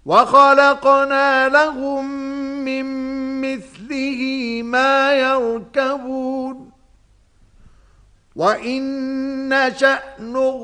وخلقنا لهم من مثله ما يركبون وإن نشأ